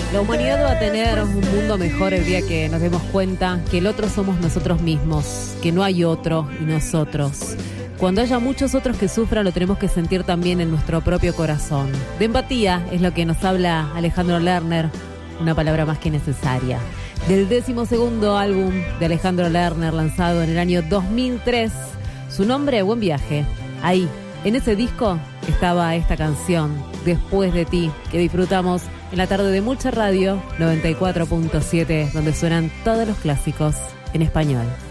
La humanidad va a tener un mundo mejor el día que nos demos cuenta que el otro somos nosotros mismos, que no hay otro y nosotros. Cuando haya muchos otros que sufran, lo tenemos que sentir también en nuestro propio corazón. De empatía es lo que nos habla Alejandro Lerner, una palabra más que necesaria. Del 12º álbum de Alejandro Lerner, lanzado en el año 2003, su nombre, Buen Viaje. Ahí, en ese disco, estaba esta canción, Después de ti, que disfrutamos en la tarde de Mucha Radio 94.7, donde suenan todos los clásicos en español.